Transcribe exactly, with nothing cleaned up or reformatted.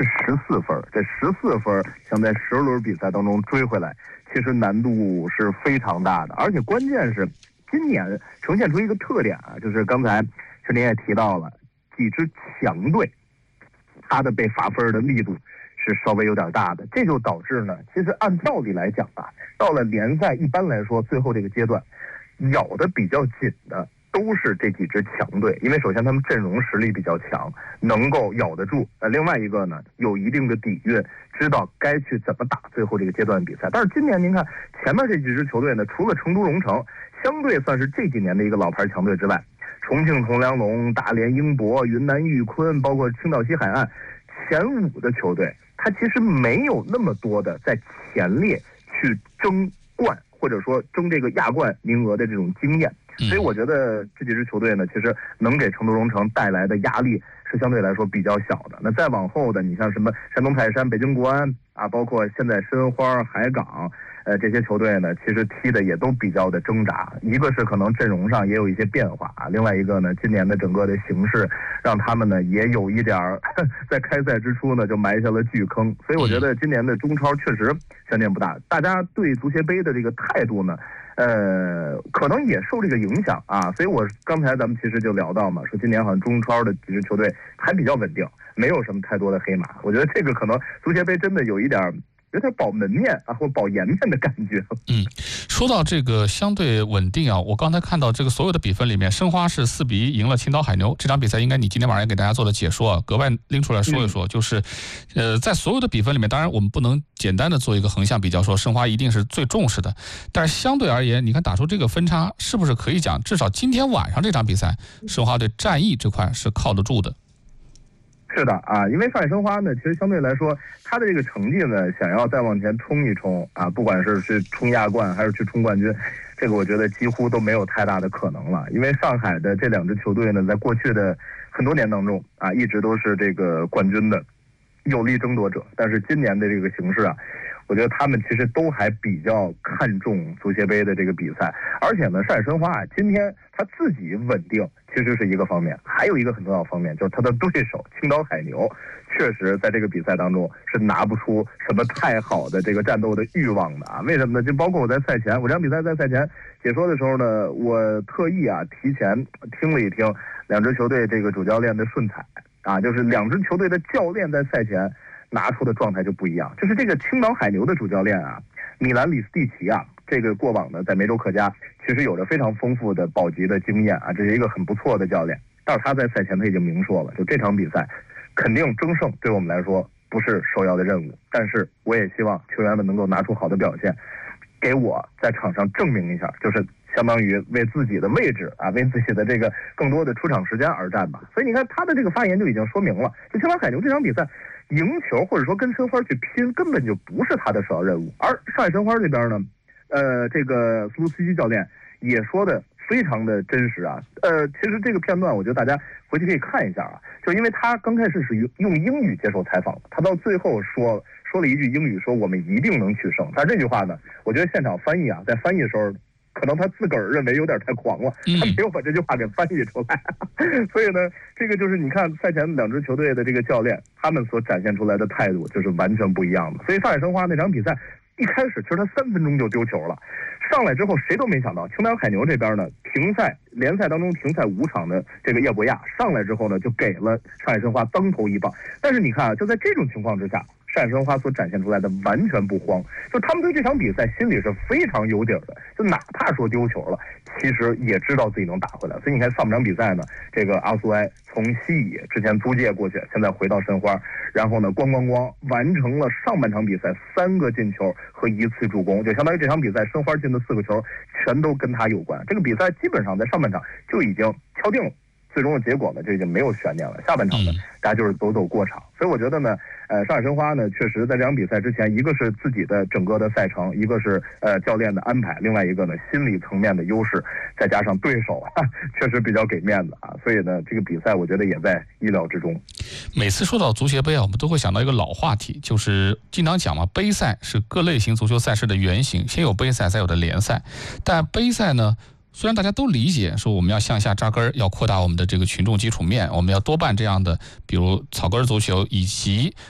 是十四分，这十四分想在十轮比赛当中追回来，其实难度是非常大的。而且关键是今年呈现出一个特点啊，就是刚才陈林也提到了，几支强队他的被罚分的力度是稍微有点大的，这就导致呢，其实按道理来讲啊，到了联赛一般来说最后这个阶段，咬的比较紧的都是这几支强队，因为首先他们阵容实力比较强，能够咬得住。呃，另外一个呢，有一定的底蕴，知道该去怎么打最后这个阶段比赛。但是今年您看前面这几支球队呢，除了成都蓉城相对算是这几年的一个老牌强队之外，重庆铜梁龙、大连英博、云南玉坤，包括青岛西海岸前五的球队，它其实没有那么多的在前列去争冠或者说争这个亚冠名额的这种经验。所以我觉得这几支球队呢，其实能给成都蓉城带来的压力是相对来说比较小的。那再往后的，你像什么山东泰山、北京国安啊，包括现在申花、海港，呃，这些球队呢，其实踢的也都比较的挣扎。一个是可能阵容上也有一些变化啊，另外一个呢，今年的整个的形势让他们呢也有一点儿在开赛之初呢就埋下了巨坑。所以我觉得今年的中超确实悬念不大，大家对足协杯的这个态度呢，呃，可能也受这个影响啊，所以我刚才咱们其实就聊到嘛，说今年好像中超的几支球队还比较稳定，没有什么太多的黑马。我觉得这个可能足协杯真的有一点有点保门面啊，或保颜面的感觉。 嗯，说到这个相对稳定啊，我刚才看到这个所有的比分里面，申花是四比一赢了青岛海牛。这场比赛应该你今天晚上也给大家做了解说啊，格外拎出来说一说，嗯、就是，呃，在所有的比分里面，当然我们不能简单的做一个横向比较，说申花一定是最重视的，但是相对而言，你看打出这个分差，是不是可以讲，至少今天晚上这场比赛，申花队战役这块是靠得住的？ 是的啊，因为上海申花呢，其实相对来说，他的这个成绩呢，想要再往前冲一冲啊，不管是去冲亚冠还是去冲冠军，这个我觉得几乎都没有太大的可能了。因为上海的这两支球队呢，在过去的很多年当中啊，一直都是这个冠军的有力争夺者，但是今年的这个形势啊，我觉得他们其实都还比较看重足协杯的这个比赛。而且呢，上海申花啊，今天他自己稳定其实是一个方面，还有一个很重要的方面就是他的对手青岛海牛确实在这个比赛当中是拿不出什么太好的这个战斗的欲望的啊。为什么呢？就包括我在赛前，我这场比赛在赛前解说的时候呢，我特意啊提前听了一听两支球队这个主教练的顺彩啊，就是两支球队的教练在赛前拿出的状态就不一样。就是这个青岛海牛的主教练啊，米兰里斯蒂奇啊，这个过往呢在梅州客家其实有着非常丰富的保级的经验啊，这是一个很不错的教练。但是他在赛前他已经明说了，就这场比赛肯定争胜对我们来说不是首要的任务，但是我也希望球员们能够拿出好的表现，给我在场上证明一下，就是相当于为自己的位置啊，为自己的这个更多的出场时间而战吧。所以你看他的这个发言就已经说明了，就青岛海牛这场比赛赢球或者说跟申花去拼根本就不是他的首要任务。而上海申花这边呢，呃，这个苏卢斯基教练也说的非常的真实啊。呃，其实这个片段我觉得大家回去可以看一下啊，就因为他刚开始是用英语接受采访，他到最后说说了一句英语，说我们一定能取胜。但这句话呢，我觉得现场翻译啊，在翻译的时候可能他自个儿认为有点太狂了，他没有把这句话给翻译出来。所以呢，这个就是你看赛前两支球队的这个教练，他们所展现出来的态度就是完全不一样的。所以上海申花那场比赛一开始其实他三分钟就丢球了，上来之后谁都没想到青岛海牛这边呢，停赛联赛当中停赛五场的这个叶博亚上来之后呢，就给了上海申花当头一棒。但是你看啊，就在这种情况之下，上海申花所展现出来的完全不慌，就他们对这场比赛心里是非常有底儿的，就哪怕说丢球了，其实也知道自己能打回来。所以你看上半场比赛呢，这个阿苏埃从西乙之前租借过去，现在回到申花，然后呢咣咣咣完成了上半场比赛三个进球和一次助攻，就相当于这场比赛申花进的四个球全都跟他有关。这个比赛基本上在上半场就已经敲定了，最终的结果呢就已经没有悬念了，下半场呢大家就是走走过场。所以我觉得呢，呃，上海申花呢确实在这场比赛之前，一个是自己的整个的赛程，一个是呃教练的安排，另外一个呢心理层面的优势，再加上对手啊确实比较给面子啊，所以呢这个比赛我觉得也在意料之中。 每次说到足协杯啊，我们都会想到一个老话题，就是经常讲嘛，杯赛是各类型足球赛事的原型，先有杯赛，再有的联赛。但杯赛呢，虽然大家都理解说我们要向下扎根，要扩大我们的这个群众基础面，我们要多办这样的，比如草根足球以及